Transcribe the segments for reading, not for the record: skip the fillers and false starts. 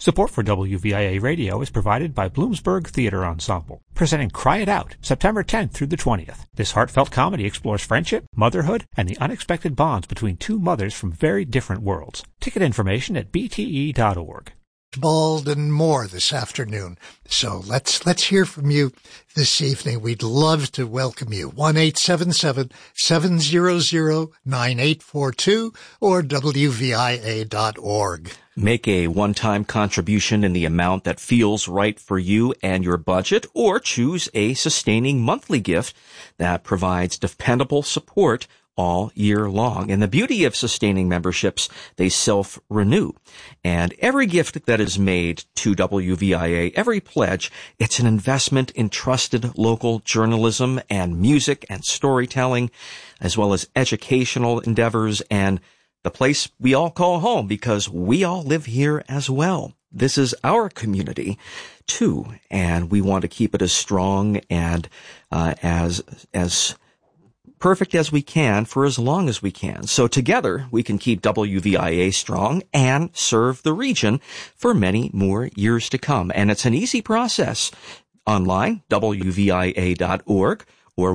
Support for WVIA Radio is provided by Bloomsburg Theater Ensemble, presenting Cry It Out, September 10th through the 20th. This heartfelt comedy explores friendship, motherhood, and the unexpected bonds between two mothers from very different worlds. Ticket information at bte.org. Bald and more this afternoon. So let's hear from you this evening. We'd love to welcome you. 1-877-700-9842 or WVIA.org. Make a one-time contribution in the amount that feels right for you and your budget, or choose a sustaining monthly gift that provides dependable support all year long. And the beauty of sustaining memberships, they self-renew. And every gift that is made to WVIA, every pledge, it's an investment in trusted local journalism and music and storytelling, as well as educational endeavors and the place we all call home, because we all live here as well. This is our community too, and we want to keep it as strong and as perfect as we can for as long as we can. So together we can keep WVIA strong and serve the region for many more years to come. And it's an easy process. Online, WVIA.org, or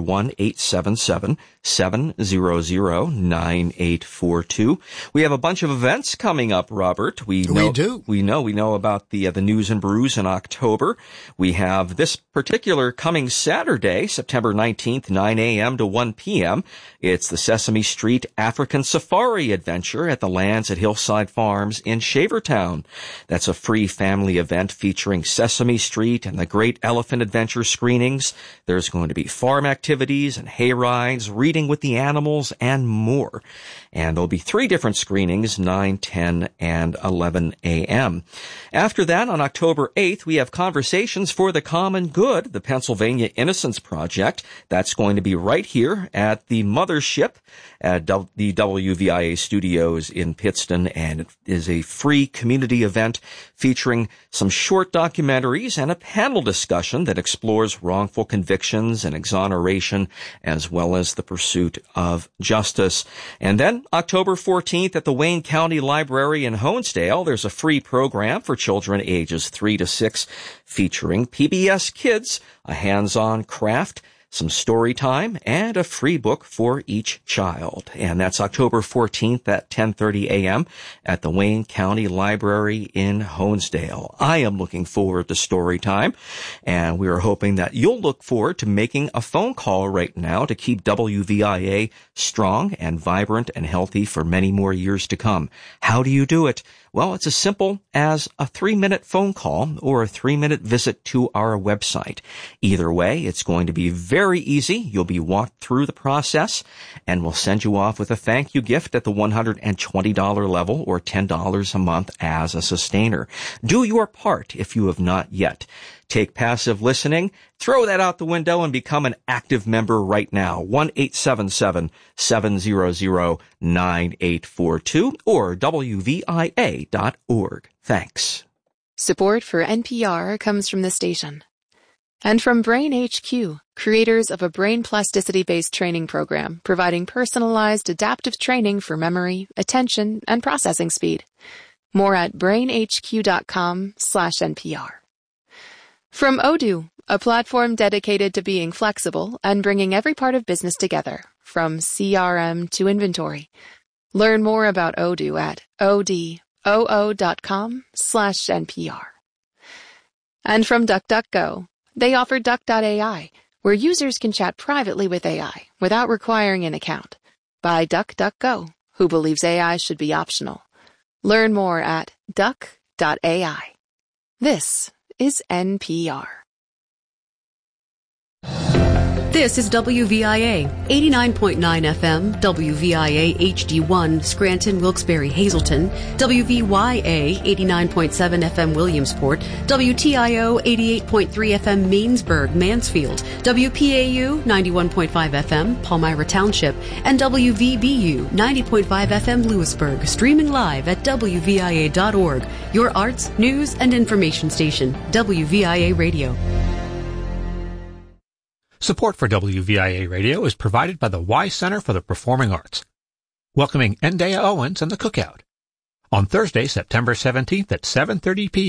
1-877-700-9842. We have a bunch of events coming up, Robert. We know about the News and Brews in October. We have this particular coming Saturday, September 19th, 9 a.m. to 1 p.m. It's the Sesame Street African Safari Adventure at the Lands at Hillside Farms in Shavertown. That's a free family event featuring Sesame Street and the Great Elephant Adventure screenings. There's going to be farm activities and hay rides, reading with the animals, and more. And there'll be 3 different screenings, 9, 10, and 11 a.m. After that, on October 8th, we have Conversations for the Common Good, the Pennsylvania Innocence Project. That's going to be right here at the Mothership at the WVIA studios in Pittston, and it is a free community event featuring some short documentaries and a panel discussion that explores wrongful convictions and exoneration, as well as the pursuit of justice. And then October 14th at the Wayne County Library in Honesdale, there's a free program for children ages 3 to 6 featuring PBS Kids, a hands-on craft, some story time, and a free book for each child. And that's October 14th at 10:30 a.m. at the Wayne County Library in Honesdale. I am looking forward to story time, and we are hoping that you'll look forward to making a phone call right now to keep WVIA strong and vibrant and healthy for many more years to come. How do you do it? Well, it's as simple as a 3-minute phone call or a 3-minute visit to our website. Either way, it's going to be very easy. You'll be walked through the process, and we'll send you off with a thank you gift at the $120 level or $10 a month as a sustainer. Do your part if you have not yet. Take passive listening, throw that out the window, and become an active member right now. 1-877-700-9842 or WVIA.org. Thanks. Support for NPR comes from the station. And from Brain HQ, creators of a brain plasticity-based training program providing personalized adaptive training for memory, attention, and processing speed. More at brainhq.com/NPR. From Odoo, a platform dedicated to being flexible and bringing every part of business together, from CRM to inventory. Learn more about Odoo at odoo.com/NPR. And from DuckDuckGo, they offer Duck.ai, where users can chat privately with AI without requiring an account. By DuckDuckGo, who believes AI should be optional. Learn more at duck.ai. This is NPR. This is WVIA, 89.9 FM, WVIA HD1, Scranton, Wilkes-Barre, Hazleton, WVYA, 89.7 FM, Williamsport, WTIO, 88.3 FM, Mainsburg, Mansfield, WPAU, 91.5 FM, Palmyra Township, and WVBU, 90.5 FM, Lewisburg, streaming live at WVIA.org, your arts, news, and information station, WVIA Radio. Support for WVIA Radio is provided by the Y Center for the Performing Arts, welcoming Ndaya Owens and the Cookout on Thursday, September 17th at 7:30 p.m.